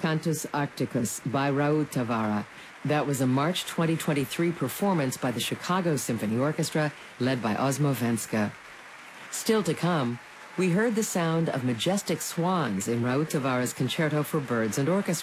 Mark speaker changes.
Speaker 1: Cantus Arcticus by Raoul Tavara. That was a March 2023 performance by the Chicago Symphony Orchestra, led by Osmo Venska. Still to come, we heard the sound of majestic swans in Raoul Tavara's Concerto for Birds and Orchestra.